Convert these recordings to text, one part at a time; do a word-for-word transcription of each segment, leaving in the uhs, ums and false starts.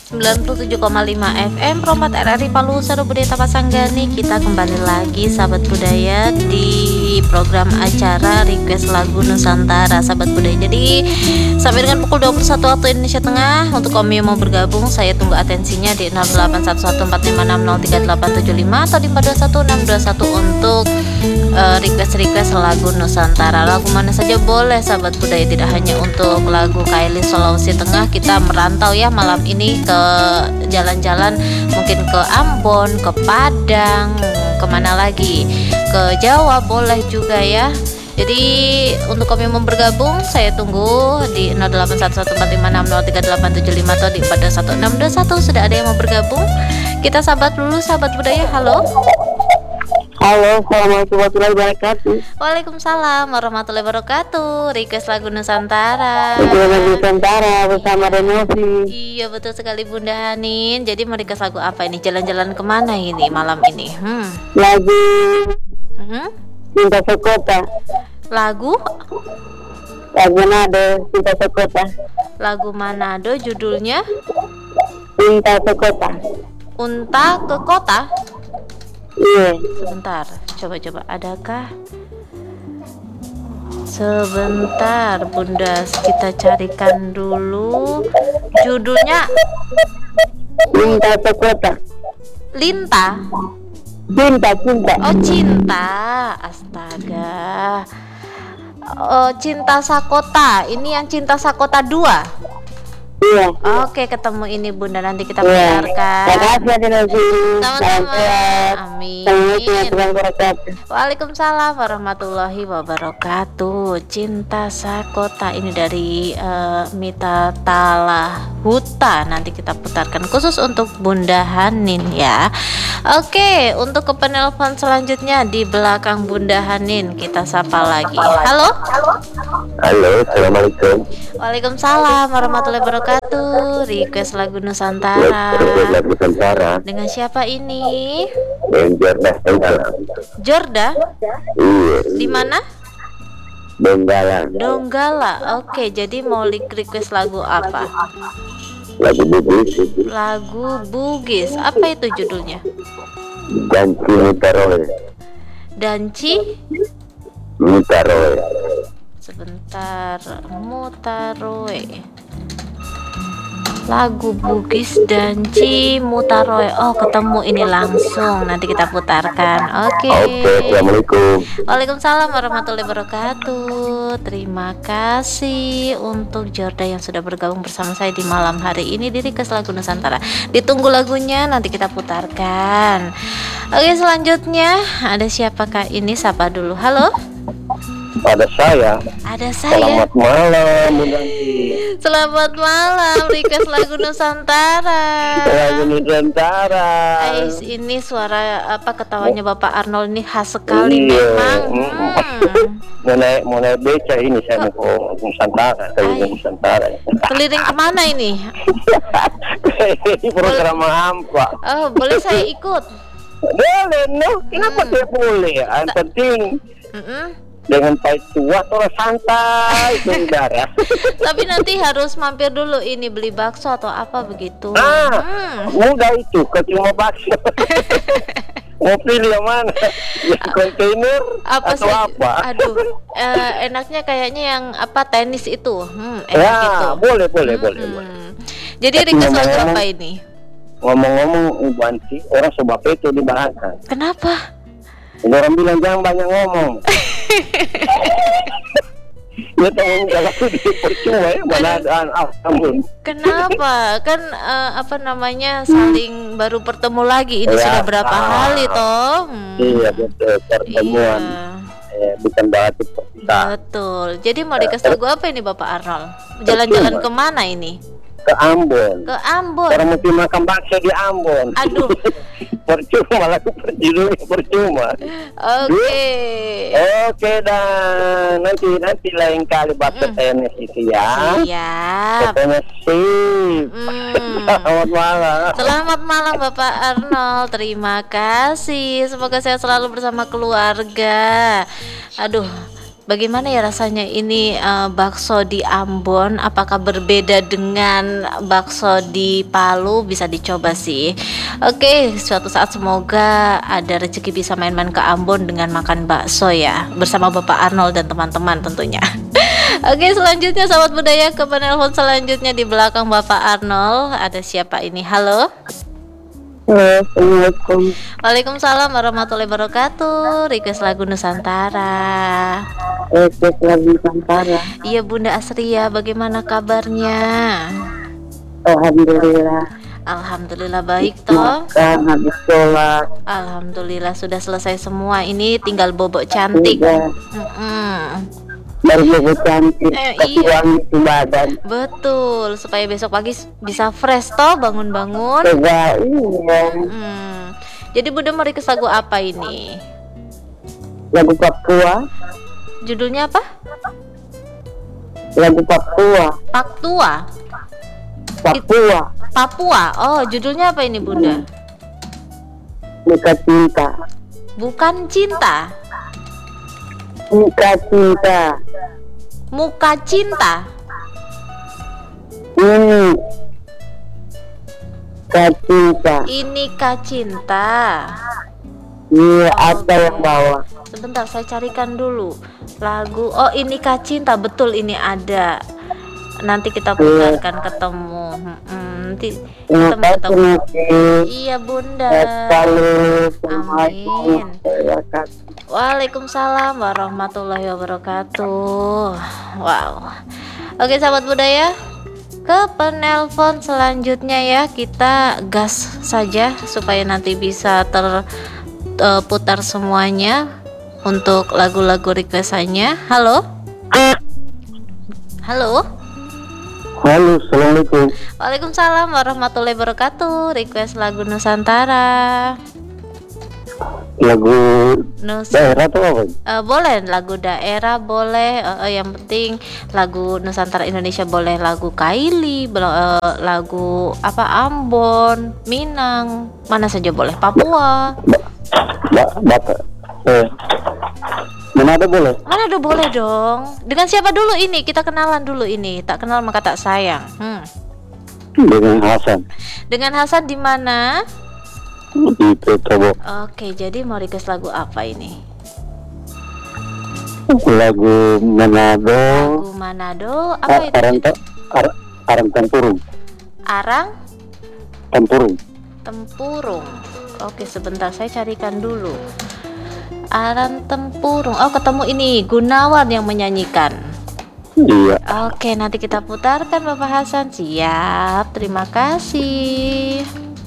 sembilan puluh tujuh koma lima F M Promat R R I Palu Seru Budaya Tapasanggani. Kita kembali lagi sahabat budaya di program acara Request Lagu Nusantara sahabat budaya. Jadi sampai dengan pukul dua puluh satu waktu Indonesia Tengah. Untuk kamu yang mau bergabung, saya tunggu atensinya di nol delapan satu satu empat lima enam nol tiga delapan tujuh lima atau di empat dua satu enam dua satu untuk uh, request-request lagu Nusantara. Lagu mana saja boleh sahabat budaya, tidak hanya untuk lagu Kaili Sulawesi Tengah. Kita merantau ya malam ini ke jalan-jalan, mungkin ke Ambon, ke Padang, kemana lagi, ke Jawa boleh juga ya. Jadi untuk kamu yang mau bergabung, saya tunggu di nol delapan satu satu empat lima enam nol tiga delapan tujuh lima atau di empat dua satu enam dua satu. Sudah ada yang mau bergabung? Kita sahabat dulu sahabat budaya. Halo. Halo, assalamualaikum warahmatullahi wabarakatuh. Waalaikumsalam warahmatullahi wabarakatuh. Request lagu Nusantara. Request lagu Nusantara bersama Renovi. Iya betul sekali Bunda Hanin. Jadi mau request lagu apa ini? Jalan-jalan kemana ini malam ini? Hmm. Lagu Hmm? Cinta Sekota. Lagu? Lagu Manado, Cinta Sekota. Lagu Manado judulnya? Cinta Sekota. Unta ke kota? Iya. Sebentar, coba-coba adakah? Sebentar Bunda, kita carikan dulu. Judulnya Cinta Sekota. Linta. Cinta, cinta. Oh cinta, astaga. Oh cinta Sakota, ini yang cinta Sakota dua. Iya. Oke ketemu ini Bunda, nanti kita Iya. putarkan. Terima kasih Renovi. Sama-sama. Amin. Assalamualaikum warahmatullahi wabarakatuh. Waalaikumsalam warahmatullahi wabarakatuh. Cinta Sakota ini dari uh, Mita Talahuta. Nanti kita putarkan khusus untuk Bunda Hanin ya. Oke, untuk ke penelpon selanjutnya di belakang Bunda Hanin kita sapa lagi. Halo. Halo, assalamualaikum. Waalaikumsalam warahmatullahi wabarakatuh. Request lagu Nusantara. Lagu Nusantara. Dengan siapa ini? Benjardah Benggalan. Jorda? Iya. Di mana? Benggalan. Donggala. Oke, jadi mau request lagu apa? Lagu Bugis. Lagu Bugis. Apa itu judulnya? Janji Mutaroe. Danci? Mutaroe. Sebentar, Mutaroe. Lagu Bugis Danci Mutaroe. Oh, ketemu ini langsung. Nanti kita putarkan. Oke. Oke, assalamualaikum. Waalaikumsalam warahmatullahi wabarakatuh. Terima kasih untuk Jorda yang sudah bergabung bersama saya di malam hari ini di Request Lagu Nusantara. Ditunggu lagunya, nanti kita putarkan. Oke, selanjutnya ada siapakah ini? Sapa dulu. Halo. Pada saya. Ada saya. Selamat malam, Bu Nanti. Selamat malam, Request Lagu Nusantara. Lagu Nusantara. Ais, ini suara apa ketawanya Bapak Arnold ini khas sekali Iya. memang. Hmm. Mau naik mau naik beca ini saya mau ke Nusantara, ke Ay. Nusantara. Keliling kemana ini? Ini program apa? Oh, boleh saya ikut? Boleh, no? Kenapa Hmm. tidak boleh? Yang penting Mm-mm. dengan pahit tua terus santai, saudara. Tapi nanti harus mampir dulu ini beli bakso atau apa begitu. Ah, Hmm. mudah itu, kecuma bakso. Mau pilih yang mana? Yang kontainer Apa atau sih? apa? Aduh, eh, enaknya kayaknya yang apa tenis itu. Hmm, enak Ya, gitu. boleh, boleh, Hmm. boleh, boleh. Jadi Tapi request lagu ngomong-ngomong- apa ini? Ngomong-ngomong, Ibu Anti, orang sebab itu dibahaskan. Kenapa? Orang bilang jangan banyak ngomong. Ya tanggung jawab itu percuma ya, mana ada ah, ampun. Kenapa? Kan eh, apa namanya saling baru bertemu lagi. Ini Ya, sudah berapa ah. kali toh? Hmm. Iya betul, pertemuan Iya. eh, bukan berarti perpisahan. Betul. Jadi mau dikasih lagu apa ini Bapak Arnold? Jalan-jalan kemana ini? Ke Ambon. Ke Ambon. Orang mesti makan bakso di Ambon. Aduh. Percuma lagu perjudulnya percuma. Oke. Oke dan nanti nanti lain kali bapak tenis itu ya. Siap. Pokoknya sip. Hmm. Selamat malam. Selamat malam Bapak Arnold. Terima kasih. Semoga sehat selalu bersama keluarga. Aduh, Bagaimana ya rasanya ini eh, bakso di Ambon? Apakah berbeda dengan bakso di Palu? Bisa dicoba sih. Oke, suatu saat semoga ada rezeki bisa main-main ke Ambon dengan makan bakso ya, bersama Bapak Arnold dan teman-teman tentunya. Oke, selanjutnya sahabat budaya, ke penelpon selanjutnya di belakang Bapak Arnold. Ada siapa ini? Halo. Halo, Assalamualaikum. Waalaikumsalam warahmatullahi wabarakatuh. Request lagu Nusantara. Request lagu Nusantara. Iya Bunda Asria, bagaimana kabarnya? Alhamdulillah. Alhamdulillah baik toh. Makan habis sholat. Alhamdulillah sudah selesai semua. Ini tinggal bobok cantik. Sudah. Mm-mm. Baru lebih cantik. Eh, Kasih iya. wangi di badan. Betul, supaya besok pagi s- bisa fresh toh bangun-bangun. Coba iya. Hmm. Jadi Bunda mau request lagu apa ini? Lagu Papua. Judulnya apa? Lagu Papua. Paktua. Papua. Papua. Oh, judulnya apa ini Bunda? Muka cinta. Bukan cinta. Muka cinta. Muka cinta. Ini. Muka cinta. Ini Kak Cinta. Iya, apa yang bawa? Sebentar saya carikan dulu lagu. Oh, ini Kak Cinta, betul ini ada. Nanti kita putarkan ketemu. Mm-mm, nanti Terima ketemu kasih ketemu. Niki. Iya Bunda. Assalamualaikum warahmatullahi Amin. wabarakatuh. Waalaikumsalam warahmatullahi wabarakatuh. Wow. Oke sahabat budaya, ke penelpon selanjutnya ya, kita gas saja supaya nanti bisa terputar semuanya untuk lagu-lagu requestannya. Halo. Halo. Halo, assalamualaikum. Waalaikumsalam warahmatullahi wabarakatuh. Request lagu Nusantara. Lagu Nus daerah tuh apa? Eh, boleh lagu daerah, boleh eh, eh, yang penting lagu Nusantara Indonesia, boleh lagu Kaili, bel- eh, lagu apa Ambon, Minang, mana saja boleh, Papua. Ba Batak. Eh. Manado boleh? Manado boleh dong. Dengan siapa dulu ini? Kita kenalan dulu ini. Tak kenal maka tak sayang. Hmm. Dengan Hasan. Dengan Hasan di mana? Di Petobo. Oke, jadi mau request lagu apa ini? Lagu Manado. Lagu Manado apa Ah, itu? Arang te- Ar- Arang Tempurung. Arang Tempurung. Tempurung. Oke, sebentar saya carikan dulu. Arang Tempurung. Oh, ketemu ini Gunawan yang menyanyikan. Iya. Oke, nanti kita putarkan Bapak Hasan. Siap, terima kasih.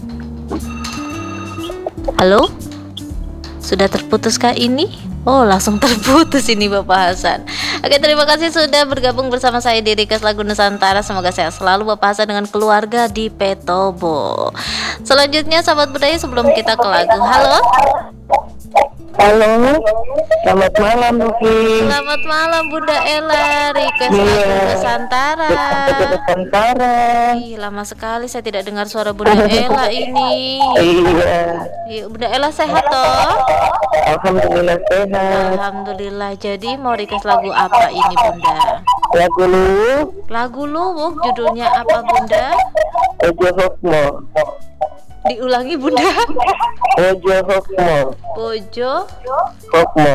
Halo? Sudah terputuskah ini? Oh, langsung terputus ini Bapak Hasan. Oke, terima kasih sudah bergabung bersama saya di Request Lagu Nusantara. Semoga sehat selalu Bapak Hasan dengan keluarga di Petobo. Selanjutnya sahabat budaya, sebelum kita ke lagu. Halo? Halo. Selamat malam, Nuki. Selamat malam Bunda Ella. Request Iya. Lagu Nusantara. Nusantara. Ih, lama sekali saya tidak dengar suara Bunda Ella ini. Iya. Iya, Bunda Ella sehat toh? Alhamdulillah sehat. Alhamdulillah. Jadi mau request lagu apa ini Bunda? Lagu lu Lagu Luwuk, judulnya apa Bunda? Ojo Hokmo. Diulangi Bunda. Ojo Hokmo. Pojo Hokmo.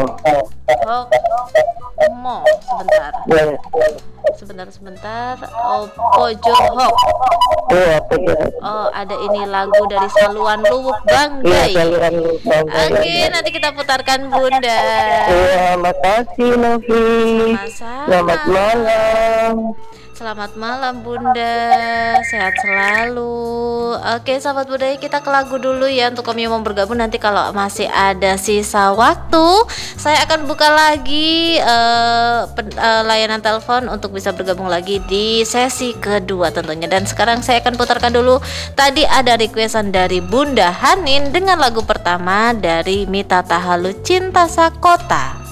Hokmo. Sebentar. Ya. Sebentar sebentar. Oh, Pojo Hok. Oh, apa ya? Oh, ada ini lagu dari Saluan Luwuk Iya, Banggai. saluran lu. Oke, nanti kita putarkan Bunda. Iya, makasih Novi. Sama-sama. Selamat malam. Selamat malam Bunda, sehat selalu. Oke sahabat budaya, kita ke lagu dulu ya. Untuk kamu yang mau bergabung, nanti kalau masih ada sisa waktu, saya akan buka lagi uh, pen, uh, layanan telepon untuk bisa bergabung lagi di sesi kedua tentunya. Dan sekarang saya akan putarkan dulu. Tadi ada requestan dari Bunda Hanin dengan lagu pertama dari Mita Tahalu, Cinta Sakota.